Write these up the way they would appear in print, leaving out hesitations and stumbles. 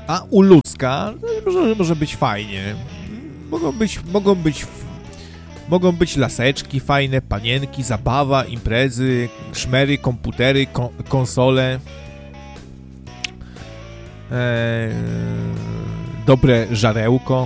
A u ludzka może być fajnie. Mogą być laseczki fajne, panienki, zabawa, imprezy, szmery, komputery, konsole. Dobre żarełko.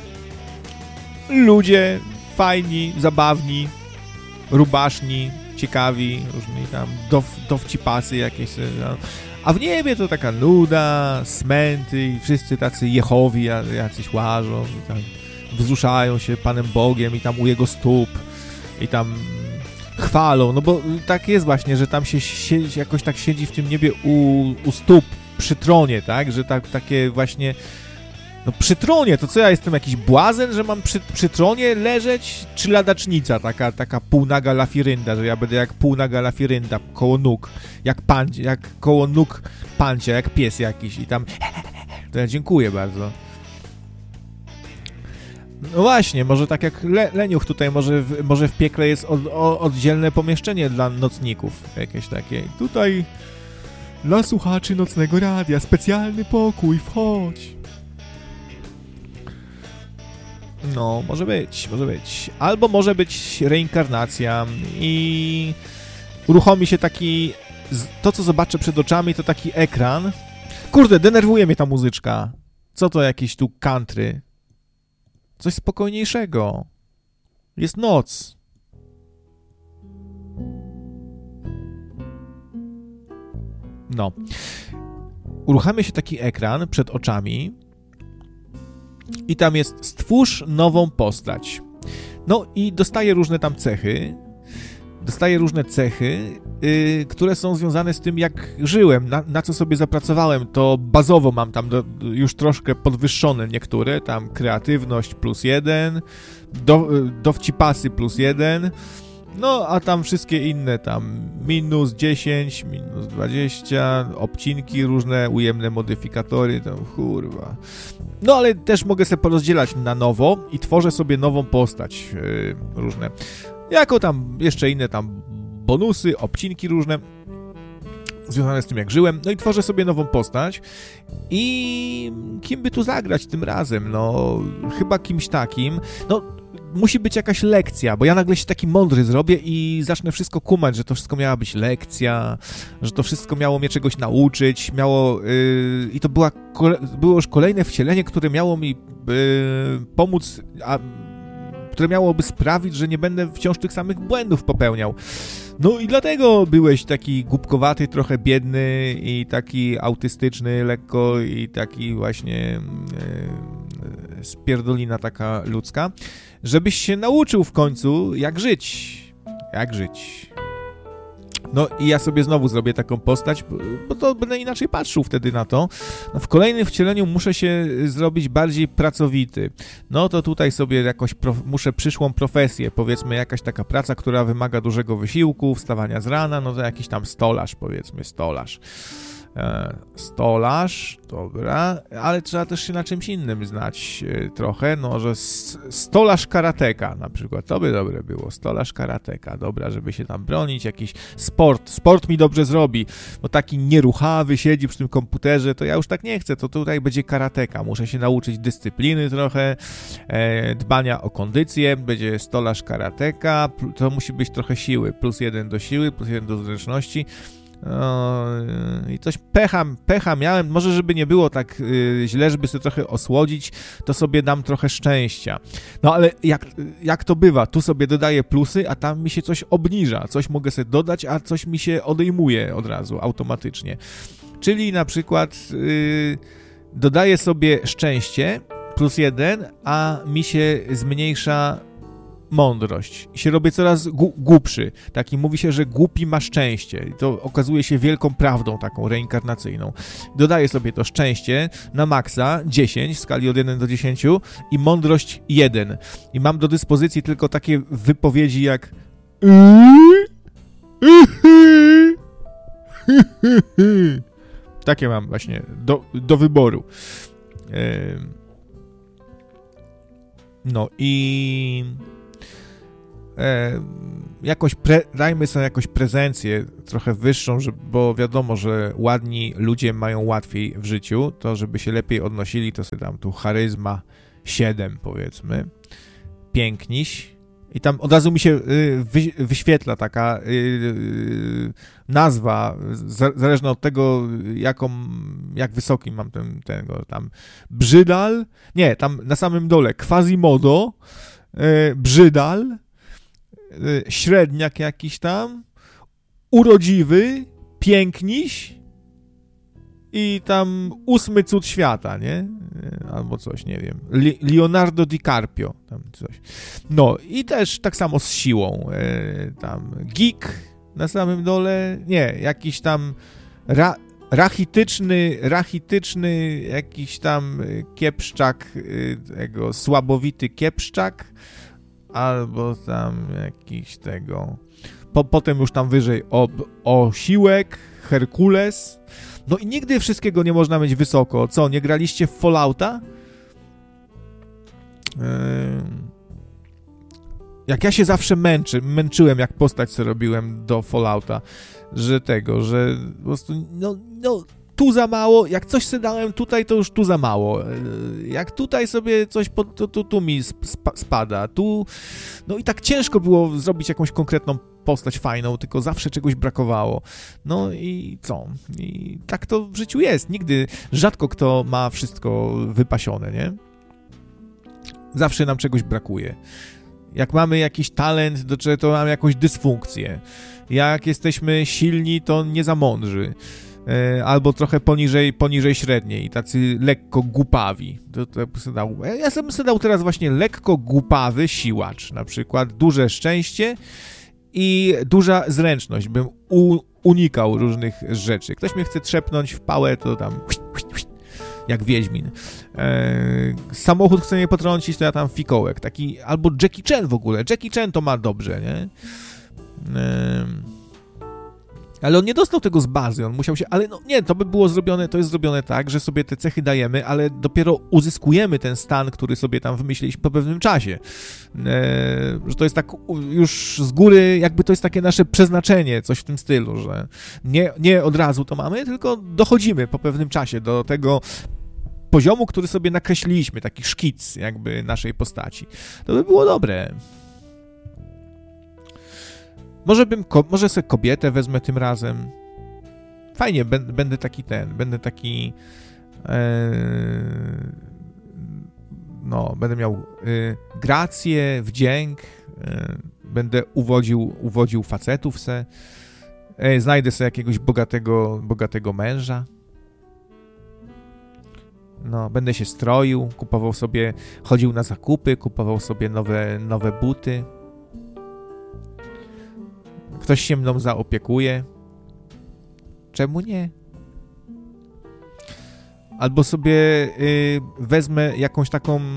Ludzie fajni, zabawni, rubaszni, ciekawi, różni tam dowcipasy jakieś. No. A w niebie to taka nuda, smęty i wszyscy tacy Jehowi jacyś łażą i tam wzruszają się Panem Bogiem i tam u Jego stóp i tam chwalą, no bo tak jest właśnie, że tam się jakoś tak siedzi w tym niebie u stóp przy tronie, tak, że takie właśnie, no przy tronie, to co ja jestem jakiś błazen, że mam przy tronie leżeć, czy ladacznica, taka półnaga lafirynda, że ja będę jak półnaga lafirynda koło nóg, jak koło nóg pancia, jak pies jakiś i tam to ja dziękuję bardzo. No właśnie, może tak jak Leniuch tutaj, może w piekle jest oddzielne pomieszczenie dla nocników, jakieś takie. Tutaj dla słuchaczy Nocnego Radia, specjalny pokój, wchodź. No, może być. Albo może być reinkarnacja i uruchomi się taki, to co zobaczę przed oczami to taki ekran. Kurde, denerwuje mnie ta muzyczka. Co to jakieś tu country? Coś spokojniejszego. Jest noc. No. Uruchamia się taki ekran przed oczami i tam jest stwórz nową postać. No i dostaję różne tam cechy. Które są związane z tym, jak żyłem, na co sobie zapracowałem. To bazowo mam tam już troszkę podwyższone niektóre, tam kreatywność +1, dowcipasy +1, no a tam wszystkie inne, tam -10, -20, obcinki różne, ujemne modyfikatory, tam kurwa. No ale też mogę sobie porozdzielać na nowo i tworzę sobie nową postać, różne. Jako tam jeszcze inne tam bonusy, obcinki różne związane z tym, jak żyłem. No i tworzę sobie nową postać i kim by tu zagrać tym razem? No, chyba kimś takim. No, musi być jakaś lekcja, bo ja nagle się taki mądry zrobię i zacznę wszystko kumać, że to wszystko miała być lekcja, że to wszystko miało mnie czegoś nauczyć, i to było już kolejne wcielenie, które miało mi pomóc, które miałoby sprawić, że nie będę wciąż tych samych błędów popełniał. No i dlatego byłeś taki głupkowaty, trochę biedny i taki autystyczny lekko i taki właśnie spierdolina taka ludzka, żebyś się nauczył w końcu jak żyć. No i ja sobie znowu zrobię taką postać, bo to będę inaczej patrzył wtedy na to. No w kolejnym wcieleniu muszę się zrobić bardziej pracowity. No to tutaj sobie jakoś muszę przyszłą profesję, powiedzmy jakaś taka praca, która wymaga dużego wysiłku, wstawania z rana, no to jakiś tam stolarz, powiedzmy, stolarz. Stolarz, dobra, ale trzeba też się na czymś innym znać trochę, no, że stolarz karateka na przykład, to by dobre było, stolarz karateka, dobra, żeby się tam bronić, jakiś sport mi dobrze zrobi, bo taki nieruchawy siedzi przy tym komputerze, to ja już tak nie chcę, to tutaj będzie karateka, muszę się nauczyć dyscypliny trochę, dbania o kondycję, będzie stolarz karateka, to musi być trochę siły, +1 do siły, +1 do zręczności. I coś pecha miałem, może żeby nie było tak źle, żeby sobie trochę osłodzić, to sobie dam trochę szczęścia. No ale jak to bywa, tu sobie dodaję plusy, a tam mi się coś obniża, coś mogę sobie dodać, a coś mi się odejmuje od razu, automatycznie. Czyli na przykład dodaję sobie szczęście, +1, a mi się zmniejsza mądrość i się robię coraz głupszy. Taki mówi się, że głupi ma szczęście. I to okazuje się wielką prawdą taką reinkarnacyjną. Dodaję sobie to szczęście na maksa 10 w skali od 1 do 10 i mądrość 1. I mam do dyspozycji tylko takie wypowiedzi jak takie mam właśnie do wyboru. No i dajmy sobie jakąś prezencję trochę wyższą, bo wiadomo, że ładni ludzie mają łatwiej w życiu, to żeby się lepiej odnosili, to sobie dam tu charyzma 7, powiedzmy, piękniś. I tam od razu mi się wyświetla taka nazwa, zależna od tego, jak wysoki mam tego tam Brzydal, nie, tam na samym dole Quasimodo, Brzydal, średniak jakiś tam, urodziwy, piękniś i tam 8 cud świata, nie? Albo coś, nie wiem. Leonardo DiCaprio, tam coś. No i też tak samo z siłą. Tam geek na samym dole, nie, jakiś tam rachityczny jakiś tam kiepszczak, słabowity kiepszczak, albo tam jakiś tego... Potem już tam wyżej osiłek, Herkules. No i nigdy wszystkiego nie można mieć wysoko. Co, nie graliście w Fallouta? Jak ja się zawsze męczyłem, jak postać co robiłem do Fallouta, że po prostu, no tu za mało, jak coś sobie dałem tutaj, to już tu za mało. Jak tutaj sobie coś, tu mi spada, tu... No i tak ciężko było zrobić jakąś konkretną postać fajną, tylko zawsze czegoś brakowało. No i co? I tak to w życiu jest. Rzadko kto ma wszystko wypasione, nie? Zawsze nam czegoś brakuje. Jak mamy jakiś talent, to mamy jakąś dysfunkcję. Jak jesteśmy silni, to nie za mądrzy. Albo trochę poniżej średniej, tacy lekko głupawi. Ja bym sobie dał teraz właśnie lekko głupawy siłacz, na przykład duże szczęście i duża zręczność, bym unikał różnych rzeczy. Ktoś mnie chce trzepnąć w pałę, to tam jak Wiedźmin. Samochód chce mnie potrącić, to ja tam fikołek. Taki, albo Jackie Chan w ogóle. Jackie Chan to ma dobrze, nie? Ale on nie dostał tego z bazy, on musiał się... Ale no nie, to jest zrobione tak, że sobie te cechy dajemy, ale dopiero uzyskujemy ten stan, który sobie tam wymyśliliśmy po pewnym czasie. Że to jest tak już z góry, jakby to jest takie nasze przeznaczenie, coś w tym stylu, że nie od razu to mamy, tylko dochodzimy po pewnym czasie do tego poziomu, który sobie nakreśliliśmy, taki szkic jakby naszej postaci. To by było dobre. Może sobie kobietę wezmę tym razem. Fajnie, będę taki będę miał grację, wdzięk, będę uwodził facetów znajdę sobie jakiegoś bogatego męża. No, będę się stroił, chodził na zakupy, kupował sobie nowe buty. Ktoś się mną zaopiekuje. Czemu nie? Albo sobie wezmę jakąś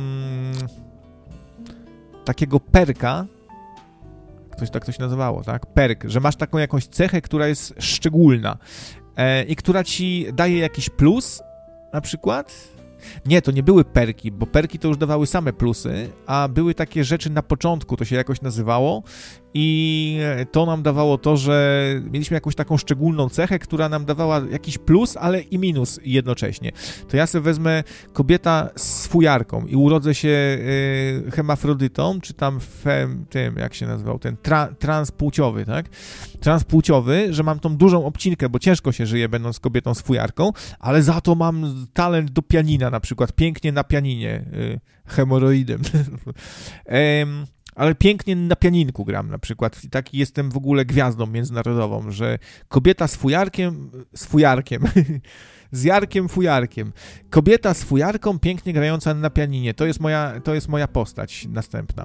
takiego perka. Tak to się nazywało, tak? Perk, że masz taką jakąś cechę, która jest szczególna i która ci daje jakiś plus, na przykład. Nie, to nie były perki, bo perki to już dawały same plusy, a były takie rzeczy na początku, to się jakoś nazywało i to nam dawało to, że mieliśmy jakąś taką szczególną cechę, która nam dawała jakiś plus, ale i minus jednocześnie. To ja sobie wezmę kobieta z fujarką i urodzę się hemafrodytą, czy tam tym, jak się nazywał, ten transpłciowy, tak? Transpłciowy, że mam tą dużą obcinkę, bo ciężko się żyje będąc kobietą z fujarką, ale za to mam talent do pianina, na przykład pięknie na pianinie, hemoroidem. Ale pięknie na pianinku gram na przykład. I taki jestem w ogóle gwiazdą międzynarodową, że kobieta z fujarkiem, z Jarkiem Fujarkiem. Kobieta z fujarką pięknie grająca na pianinie. To jest moja postać następna.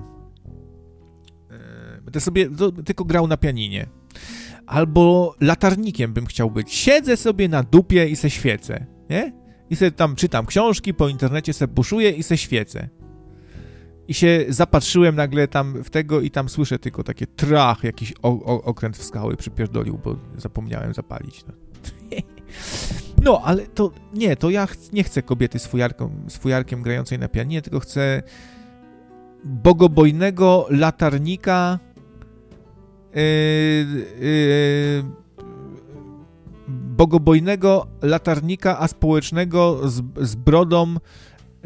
Będę sobie tylko grał na pianinie. Albo latarnikiem bym chciał być. Siedzę sobie na dupie i se świecę, nie? I sobie tam czytam książki, po internecie se buszuję i se świecę. I się zapatrzyłem nagle tam w tego i tam słyszę tylko takie trach, jakiś okręt w skały przypierdolił, bo zapomniałem zapalić. No, ale to ja nie chcę kobiety z fujarkiem grającej na pianinie, tylko chcę bogobojnego latarnika bogobojnego latarnika aspołecznego z brodą